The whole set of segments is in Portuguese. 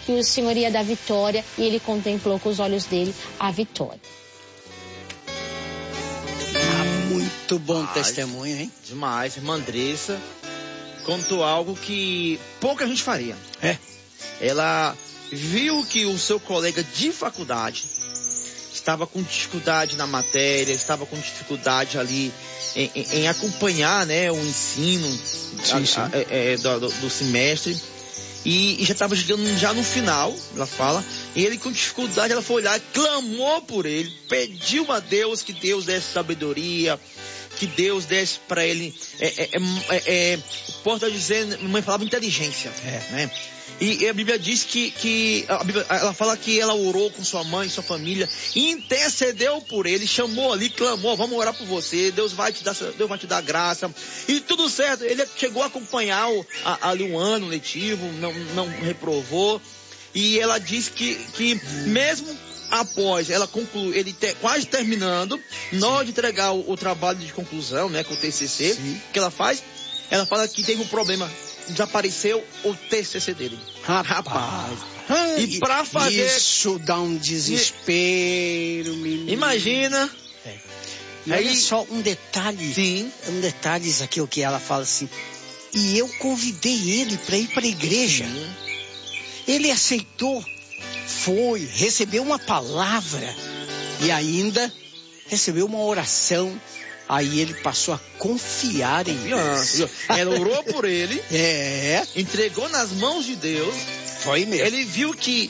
que o Senhor ia dar vitória e ele contemplou com os olhos dele a vitória. Muito bom testemunho, hein? Demais. Irmã Andressa contou algo que pouca gente faria. Ela viu que o seu colega de faculdade estava com dificuldade na matéria, estava com dificuldade ali em acompanhar, né, o ensino do semestre. E já estava chegando já no final, ela fala, e ele com dificuldade, ela foi olhar, clamou por ele, pediu a Deus que Deus desse sabedoria, que Deus desse para ele, posso dizer, uma palavra inteligência, né? E a Bíblia diz que ela fala que ela orou com sua mãe, sua família, intercedeu por ele, chamou ali, clamou, vamos orar por você, Deus vai te dar graça, e tudo certo. Ele chegou a acompanhar ali um ano letivo, não reprovou, e ela diz que mesmo após ela concluir, ele quase terminando, na hora de entregar o trabalho de conclusão, né, com o TCC, que ela fala que teve um problema. Desapareceu o TCC dele. Rapaz. E pra fazer... Isso dá um desespero, menino. Imagina. E olha só um detalhe. Sim. Um detalhe isso aqui, o que ela fala assim. E eu convidei ele para ir para a igreja. Ele aceitou. Foi, recebeu uma palavra. E ainda recebeu uma oração. Aí ele passou a confiar em Deus. Ela orou por ele. Entregou nas mãos de Deus. Foi mesmo. Ele viu que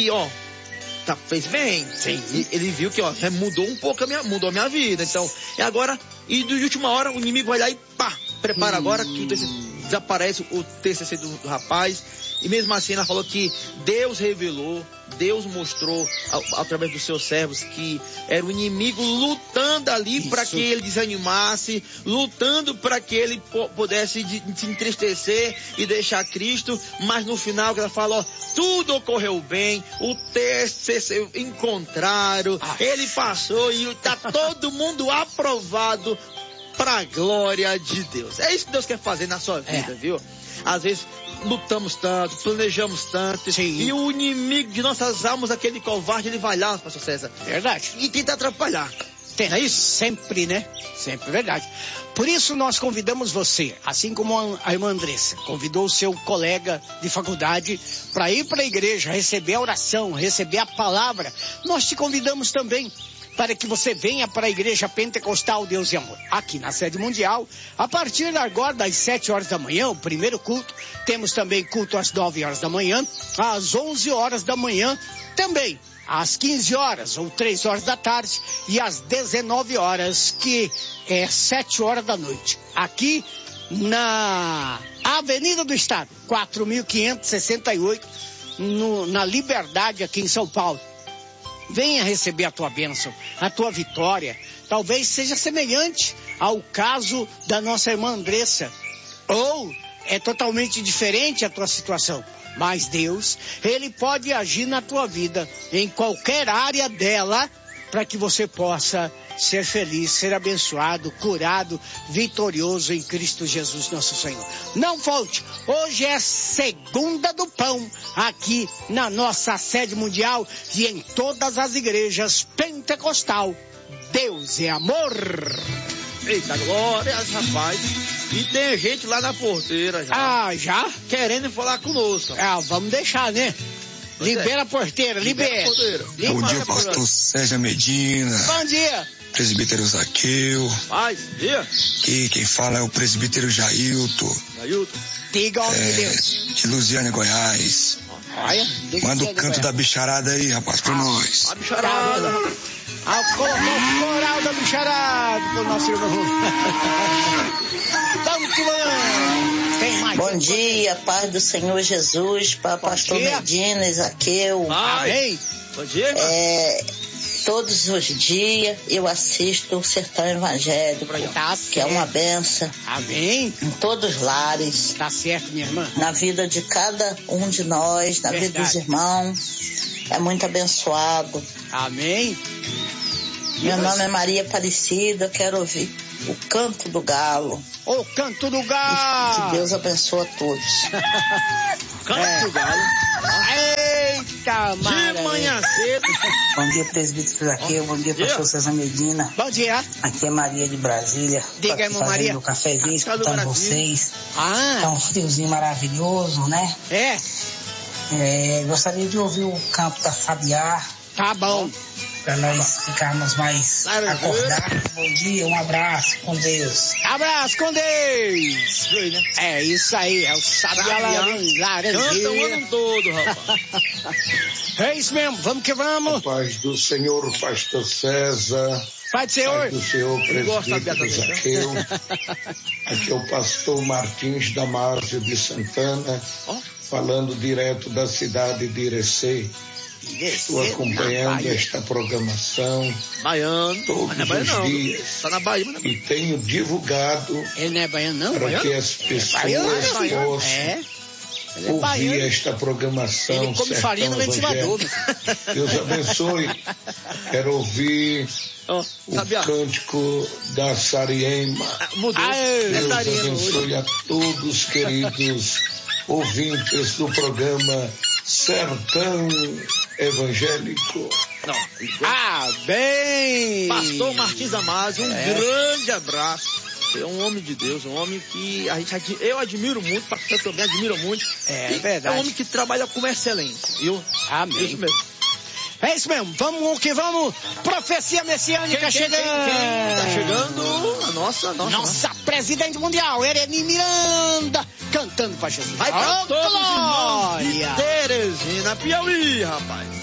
fez bem. Sim. Ele viu que, mudou um pouco mudou a minha vida. Então, agora, e de última hora, o inimigo vai lá e prepara agora que desaparece o TCC do rapaz. E mesmo assim ela falou que Deus revelou, Deus mostrou através dos seus servos que era o inimigo lutando ali para que ele desanimasse, lutando para que ele pudesse se entristecer e deixar Cristo, mas no final ela fala, tudo ocorreu bem, o TCC encontraram, ele passou e está todo mundo aprovado para a glória de Deus. É isso que Deus quer fazer na sua vida, viu? Às vezes lutamos tanto, planejamos tanto, e o inimigo de nossas almas, aquele covarde, ele vai lá, pastor César. Verdade. E tenta atrapalhar. Não é isso? Sempre, né? Sempre, verdade. Por isso nós convidamos você, assim como a irmã Andressa, convidou o seu colega de faculdade para ir para a igreja, receber a oração, receber a palavra. Nós te convidamos também para que você venha para a Igreja Pentecostal Deus e Amor, aqui na sede mundial, a partir agora das 7 horas da manhã, o primeiro culto. Temos também culto às 9 horas da manhã, às 11 horas da manhã, também às 15 horas ou 3 horas da tarde e às 19 horas, que é 7 horas da noite, aqui na Avenida do Estado, 4.568, na Liberdade, aqui em São Paulo. Venha receber a tua bênção, a tua vitória. Talvez seja semelhante ao caso da nossa irmã Andressa. Ou é totalmente diferente a tua situação. Mas Deus, Ele pode agir na tua vida, em qualquer área dela, para que você possa ser feliz, ser abençoado, curado, vitorioso em Cristo Jesus nosso Senhor. Não falte, hoje é segunda do pão, aqui na nossa sede mundial e em todas as igrejas pentecostal. Deus é amor. Eita, glórias, rapaz. E tem gente lá na porteira já. Já? Querendo falar conosco. Vamos deixar, né? Libera a porteira, libera. Bom dia, pastor Sérgio Medina. Bom dia. Presbítero Zaqueu. Dia. Aqui quem fala é o presbítero Jailton. Diga o nome de Deus. De Lusiânia, Goiás. Manda o canto da bicharada aí, rapaz, pra nós. A bicharada. O coral da bicharada pro nosso irmão. Vamos que vamos. Tem mais. Bom dia, paz do Senhor Jesus, para pastor Medina, Zaqueu. Amém. Bom dia, todos os dias eu assisto o Sertão Evangélico, que é uma benção. Amém. Em todos os lares. Tá certo, minha irmã. Na vida de cada um de nós, na vida dos irmãos. É muito abençoado. Amém. Meu nome é Maria Aparecida, eu quero ouvir o Canto do Galo. O Canto do Galo. Que Deus abençoe a todos. Canto do Galo. Eita, maravilha. De manhã cedo. Bom dia, presbítero aqui. Bom dia, pastor César Medina. Bom dia. Aqui é Maria de Brasília. Diga, irmã Maria. Fazendo o cafezinho, escutando vocês. Tá um friozinho maravilhoso, né? Gostaria de ouvir o canto da Sabiá. Tá bom. Para nós ficarmos mais acordados. Bom dia, um abraço, com Deus. Abraço, com Deus. É isso aí, é o Sabiá Laranjeira. Canta o ano todo, rapaz. É isso mesmo, vamos que vamos. Paz do Senhor, pastor César. Paz do Senhor. Paz do Senhor, presbítero Zaqueu. Aqui é o pastor Martins Damásio de Santana, falando direto da cidade de Irecê. Estou acompanhando esta programação todos os dias. Tá na Bahia, e tenho divulgado ele não é baiano, não? para que as pessoas possam ouvir esta programação. Ele come farinha no ventilador. Deus abençoe. Quero ouvir o cântico da Sariema. Deus abençoe a todos, queridos ouvintes do programa Sertão Evangélico. Bem! Pastor Martins Damásio, um grande abraço. É um homem de Deus, um homem que eu admiro muito, o pastor também admira muito. É verdade. É um homem que trabalha com excelência, viu? Amém. Isso mesmo. É isso mesmo, vamos que vamos. Profecia messiânica chegando. Tá chegando a nossa presidente mundial, Ereni Miranda, cantando pra Jesus. Vai pra todos os irmãos de Teresina, Piauí, rapaz.